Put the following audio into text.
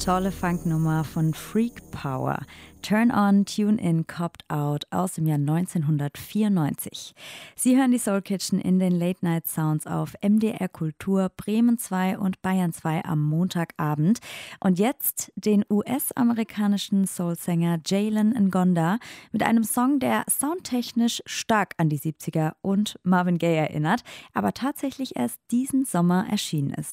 tolle Funknummer von Freak Power. Turn On, Tune In, Copped Out aus dem Jahr 1994. Sie hören die Soul Kitchen in den Late Night Sounds auf MDR Kultur, Bremen 2 und Bayern 2 am Montagabend. Und jetzt den US-amerikanischen Soul-Sänger Jalen Ngonda mit einem Song, der soundtechnisch stark an die 70er und Marvin Gaye erinnert, aber tatsächlich erst diesen Sommer erschienen ist.